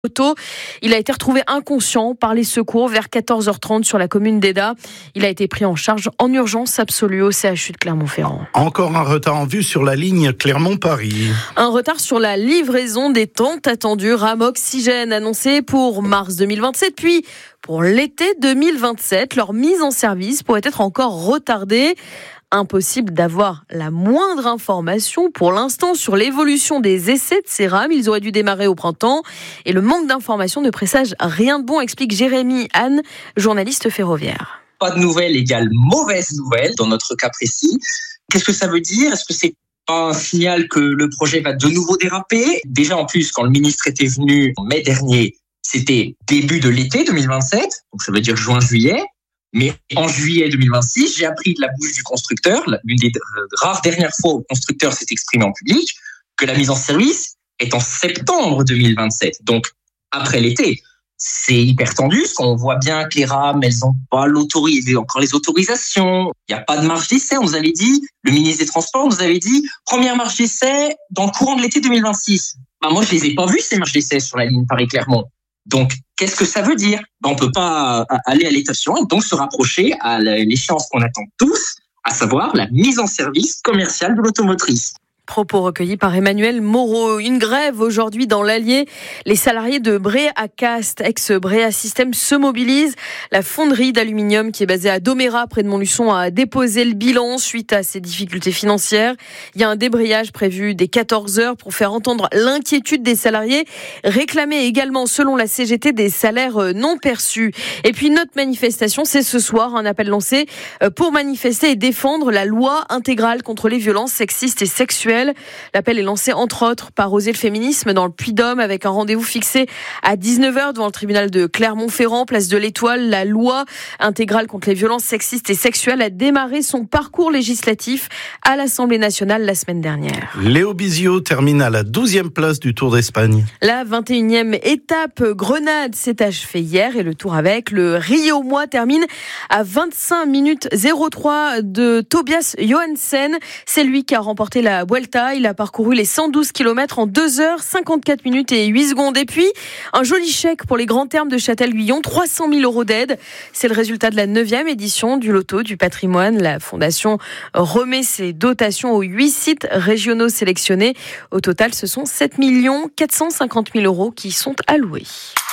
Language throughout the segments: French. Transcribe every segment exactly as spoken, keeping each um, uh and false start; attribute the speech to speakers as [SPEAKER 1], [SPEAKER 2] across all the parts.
[SPEAKER 1] Auto. Il a été retrouvé inconscient par les secours vers quatorze heures trente sur la commune d'Eda. Il a été pris en charge en urgence absolue au C H U de Clermont-Ferrand.
[SPEAKER 2] Encore un retard en vue sur la ligne Clermont-Paris.
[SPEAKER 1] Un retard sur la livraison des tant attendus rames oxygène annoncés pour mars deux mille vingt-sept, puis pour l'été deux mille vingt-sept. Leur mise en service pourrait être encore retardée. Impossible d'avoir la moindre information pour l'instant sur l'évolution des essais de ces rames. Ils auraient dû démarrer au printemps et le manque d'informations ne présage rien de bon, explique Jérémy Anne, journaliste ferroviaire.
[SPEAKER 3] Pas de nouvelles égale mauvaise nouvelle dans notre cas précis. Qu'est-ce que ça veut dire ? Est-ce que c'est pas un signal que le projet va de nouveau déraper ? Déjà en plus, quand le ministre était venu en mai dernier, c'était début de l'été deux mille vingt-sept, donc ça veut dire juin-juillet. Mais en juillet deux mille vingt-six, j'ai appris de la bouche du constructeur, l'une des rares dernières fois où le constructeur s'est exprimé en public, que la mise en service est en septembre deux mille vingt-sept, donc après l'été. C'est hyper tendu, parce qu'on voit bien que les rames, elles n'ont pas l'autorisation, encore les autorisations. Il n'y a pas de marge d'essai, on nous avait dit, le ministre des Transports nous avait dit, première marge d'essai dans le courant de l'été deux mille vingt-six. Bah, moi, je les ai pas vues, ces marges d'essai sur la ligne Paris-Clermont. Donc, qu'est-ce que ça veut dire ? Ben, on ne peut pas aller à l'étape suivante, donc se rapprocher à l'échéance qu'on attend tous, à savoir la mise en service commerciale de l'automotrice.
[SPEAKER 1] Propos recueillis par Emmanuel Moreau. Une grève aujourd'hui dans l'Allier. Les salariés de Bréacast, ex-Bréa System, se mobilisent. La fonderie d'aluminium qui est basée à Domérat, près de Montluçon, a déposé le bilan suite à ces difficultés financières. Il y a un débrayage prévu dès quatorze heures pour faire entendre l'inquiétude des salariés. Réclamer également, selon la C G T, des salaires non perçus. Et puis notre manifestation, c'est ce soir, un appel lancé pour manifester et défendre la loi intégrale contre les violences sexistes et sexuelles. L'appel est lancé entre autres par Oser le féminisme dans le Puy-de-Dôme avec un rendez-vous fixé à dix-neuf heures devant le tribunal de Clermont-Ferrand, place de l'Étoile. La loi intégrale contre les violences sexistes et sexuelles a démarré son parcours législatif à l'Assemblée nationale la semaine dernière.
[SPEAKER 2] Léo Bizio termine à la douzième place du Tour d'Espagne.
[SPEAKER 1] La vingt et unième étape Grenade s'est achevée hier et le Tour avec le Rio Moi termine à vingt-cinq minutes zéro trois de Tobias Johansen. C'est lui qui a remporté la Vuelta. Il a parcouru les cent douze kilomètres en deux heures cinquante-quatre minutes et huit secondes. Et puis, un joli chèque pour les grands termes de Châtel-Guyon, trois cent mille euros d'aide. C'est le résultat de la neuvième édition du Loto du patrimoine. La Fondation remet ses dotations aux huit sites régionaux sélectionnés. Au total, ce sont sept millions quatre cent cinquante mille euros qui sont alloués.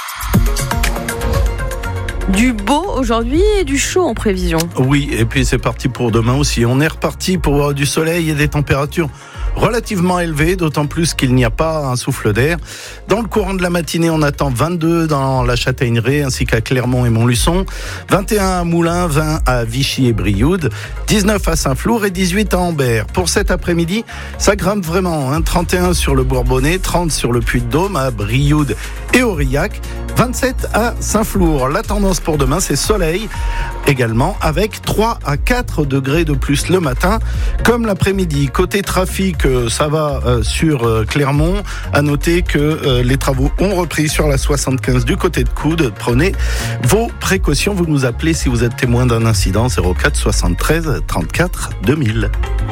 [SPEAKER 1] Du beau aujourd'hui et du chaud en prévision.
[SPEAKER 2] Oui, et puis c'est parti pour demain aussi. On est reparti pour du soleil et des températures relativement élevées, d'autant plus qu'il n'y a pas un souffle d'air. Dans le courant de la matinée, on attend vingt-deux dans la Châtaigneraie ainsi qu'à Clermont et Montluçon, vingt et un à Moulins, vingt à Vichy et Brioude, dix-neuf à Saint-Flour et dix-huit à Ambert. Pour cet après-midi, ça grimpe vraiment, hein. trente et un sur le Bourbonnais, trente sur le Puy-de-Dôme, à Brioude et Aurillac, vingt-sept à Saint-Flour. La tendance pour demain, c'est soleil également avec trois à quatre degrés de plus le matin comme l'après-midi. Côté trafic, ça va sur Clermont. À noter que les travaux ont repris sur la soixante-quinze du côté de Coude. Prenez vos précautions. Vous nous appelez si vous êtes témoin d'un incident. zéro quatre soixante-treize trente-quatre deux mille.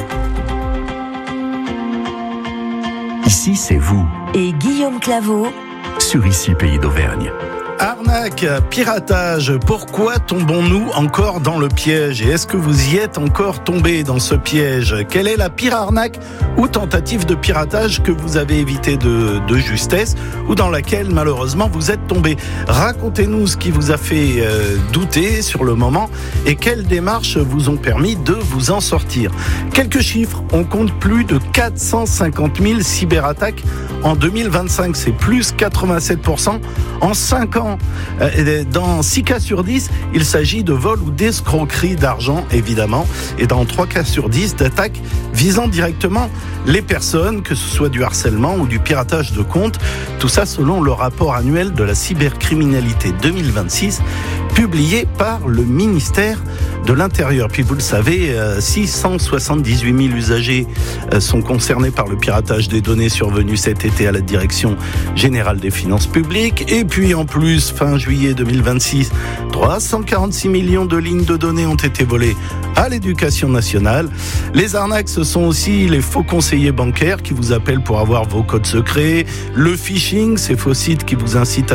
[SPEAKER 4] Ici, c'est vous.
[SPEAKER 5] Et Guillaume Claveau.
[SPEAKER 4] Sur Ici, Pays d'Auvergne.
[SPEAKER 2] Arnaque, piratage, pourquoi tombons-nous encore dans le piège ? Et est-ce que vous y êtes encore tombé dans ce piège ? Quelle est la pire arnaque ou tentative de piratage que vous avez évité de, de justesse ou dans laquelle malheureusement vous êtes tombé ? Racontez-nous ce qui vous a fait euh, douter sur le moment et quelles démarches vous ont permis de vous en sortir. Quelques chiffres, on compte plus de quatre cent cinquante mille cyberattaques en deux mille vingt-cinq, c'est plus quatre-vingt-sept pour cent en cinq ans. Dans six cas sur dix, il s'agit de vols ou d'escroqueries d'argent, évidemment, et dans trois cas sur dix, d'attaques visant directement les personnes, que ce soit du harcèlement ou du piratage de comptes. Tout ça selon le rapport annuel de la cybercriminalité deux mille vingt-six, publié par le ministère de l'Intérieur. Puis vous le savez, six cent soixante-dix-huit mille usagers sont concernés par le piratage des données survenu cet été à la Direction générale des finances publiques. Et puis en plus, fin juillet deux mille vingt-six, trois cent quarante-six millions de lignes de données ont été volées à l'Éducation nationale. Les arnaques, ce sont aussi les faux conseillers bancaires qui vous appellent pour avoir vos codes secrets, le phishing, ces faux sites qui vous incitent à